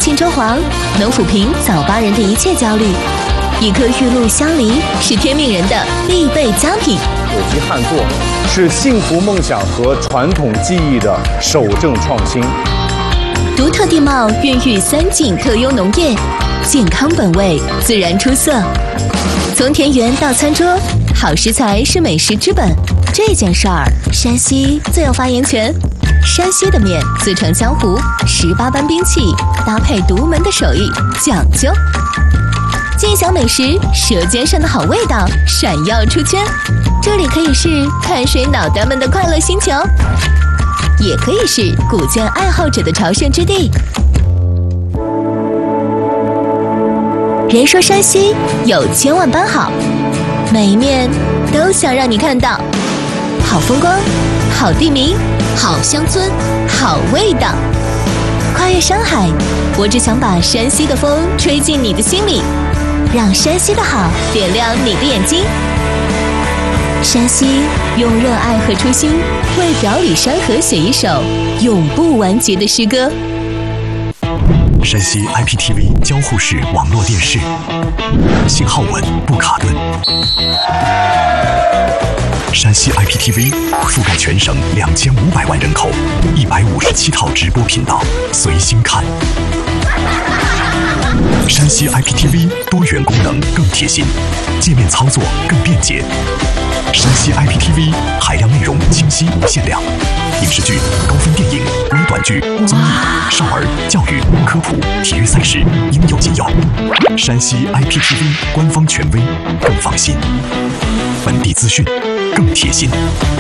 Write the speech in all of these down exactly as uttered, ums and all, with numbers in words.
性周黄，能抚平早八人的一切焦虑。一颗玉露香梨是天命人的必备佳品。 有机旱作是幸福梦想和传统技艺的守正创新。 独特地貌孕育三晋特优农业，健康本味，自然出色。从田园到餐桌，好食材是美食之本。这件事儿，山西最有发言权。山西的面自成江湖，十八般兵器搭配独门的手艺，讲究。尽享美食，舌尖上的好味道闪耀出圈。这里可以是碳水脑袋们的快乐星球，也可以是古建爱好者的朝圣之地。人说山西有千万般好，每一面都想让你看到。好风光，好地名，好乡村，好味道。跨越山海，我只想把山西的风吹进你的心里，让山西的好点亮你的眼睛。山西用热爱和初心为表里山河写一首永不完结的诗歌。 山西 I P T V 交互式网络电视，信号稳不卡顿。山西 I P T V 覆盖全省两千五百万人口，一百五十七套直播频道，随心看。山西 I P T V 多元功能更贴心，界面操作更便捷。山西 I P T V 海量内容清晰无限量，影视剧、高分电影、微短剧、综艺、少儿、教育、科普、体育赛事应有尽有。山西 I P T V 官方权威，更放心；本地资讯更贴心。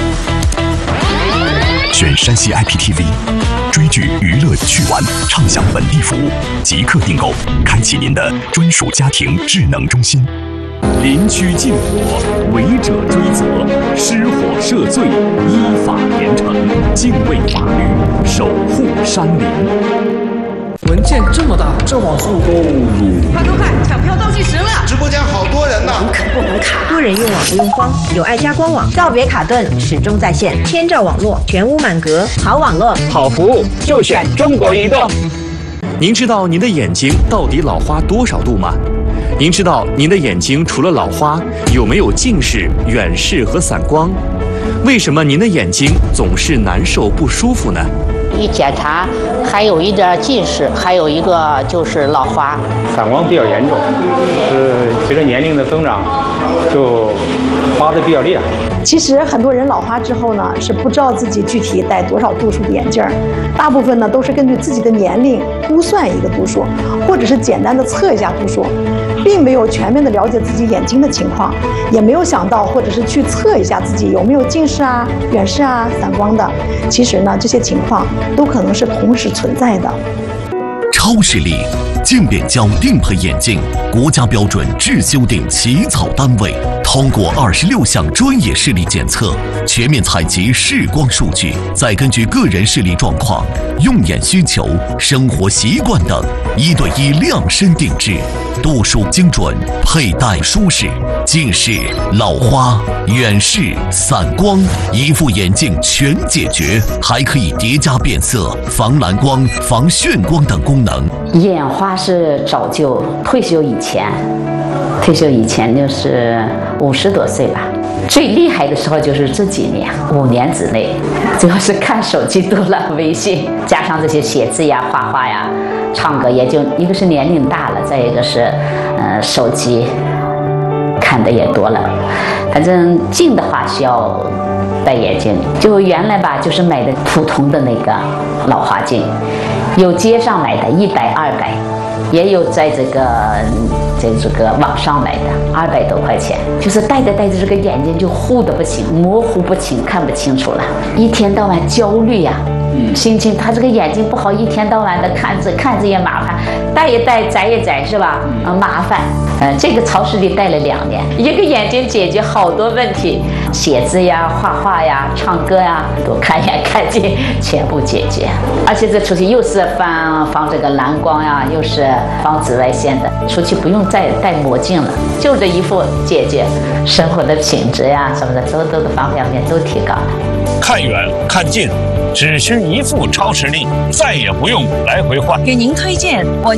选山西 I P T V， 追剧、娱乐、趣玩畅享本地服务，即刻订购，开启您的专属家庭智能中心。 林区禁火，违者追责，失火涉罪，依法严惩，敬畏法律，守护山林。 文件这么大，这网速够鲁。 快快快，抢票倒计时了！ 直播间好多人呢， 网可不能卡，多人用网不用慌，有爱家官网，告别卡顿，始终在线，千兆网络，全屋满格，好网络， 好服务，就选中国移动。 您知道您的眼睛到底老花多少度吗？您知道您的眼睛除了老花，有没有近视、远视和散光？为什么您的眼睛总是难受不舒服呢？ 一检查还有一点近视，还有一个就是老花， 散光比较严重，是随着年龄的增长，就花的比较厉害。 其实很多人老花之后呢，是不知道自己具体戴多少度数的眼镜儿，大部分呢都是根据自己的年龄估算一个度数，或者是简单的测一下度数，并没有全面的了解自己眼睛的情况，也没有想到或者是去测一下自己有没有近视啊、远视啊、散光的。其实呢，这些情况都可能是同时存在的。 超视力镜变焦定配眼镜，国家标准质修订起草单位，通过二十六项专业视力检测，全面采集视光数据，再根据个人视力状况、用眼需求、生活习惯等，一对一量身定制，度数精准，佩戴舒适，近视、老花、远视、散光，一副眼镜全解决，还可以叠加变色、防蓝光、防眩光等功能。 眼花是早就退休以前，退休以前就是五十多岁吧。最厉害的时候就是这几年，五年之内，主要是看手机多了，微信加上这些写字呀、画画呀、唱歌，也就一个是年龄大了，再一个是，呃，手机看的也多了。反正近的话需要戴眼镜，就原来吧，就是买的普通的那个老花镜。有街上买的一百、二百，也有在这个在这个网上买的二百多块钱，就是戴着戴着这个眼睛就糊得不清，模糊不清，看不清楚了，一天到晚焦虑呀、啊，心情他这个眼睛不好，一天到晚的看着看着也麻烦，戴一戴摘一摘是吧？啊，麻烦。嗯，这个超视力戴了两年，一个眼睛解决好多问题，写字呀、画画呀、唱歌呀，都看眼看近，全部解决。而且这出去又是防防这个蓝光呀，又是防紫外线的，出去不用再戴墨镜了，就这一副解决生活的品质呀什么的，都都的方方面面都提高了。 看远看近，只需一副超视力，再也不用来回换。 给您推荐我